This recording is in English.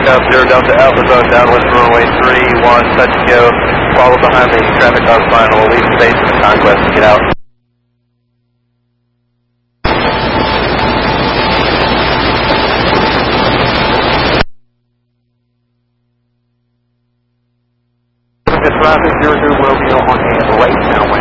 up 0 Delta Alpha Zone, downwind runway 31, touch and go. Follow behind the traffic cause final. We'll leave space for the Conquest to get out. Traffic 02 Romeo on hand, right now.